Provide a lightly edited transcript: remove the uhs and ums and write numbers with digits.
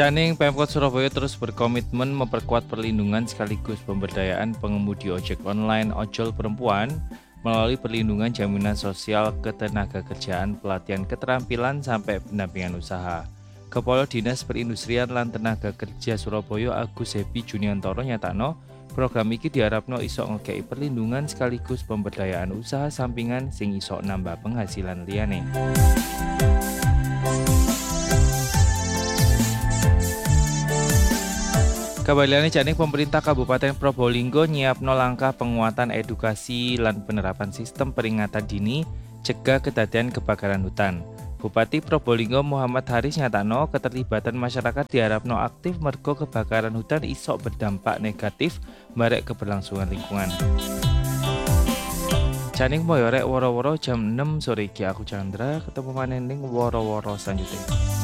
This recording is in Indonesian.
Caning Pemkot Surabaya terus berkomitmen memperkuat perlindungan sekaligus pemberdayaan pengemudi ojek online ojol perempuan melalui perlindungan jaminan sosial ketenagakerjaan, pelatihan keterampilan sampai pendampingan usaha. Kepala Dinas Perindustrian lan Tenaga Kerja Surabaya Agus Happy Juniantoro nyatakno program iki diharapno iso ngekei perlindungan sekaligus pemberdayaan usaha sampingan sing iso nambah penghasilan liyane. Kabalane Caning pemerintah Kabupaten Probolinggo nyiapno langkah penguatan edukasi lan penerapan sistem peringatan dini cegah kedadian kebakaran hutan. Bupati Probolinggo Muhammad Haris nyatakno keterlibatan masyarakat diharapno aktif mergo kebakaran hutan iso berdampak negatif marek keberlangsungan lingkungan. Caning moyorek woro-woro jam 6 sore iki aku Chandra ketemu maneh ning woro-woro selanjutnya.